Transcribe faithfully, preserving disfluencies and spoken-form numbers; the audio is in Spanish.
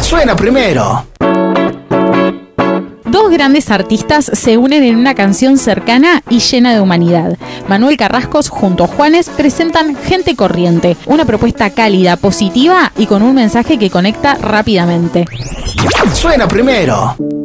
Suena primero. Dos grandes artistas se unen en una canción cercana y llena de humanidad. Manuel Carrascos junto a Juanes presentan Gente Corriente, una propuesta cálida, positiva y con un mensaje que conecta rápidamente. Suena primero.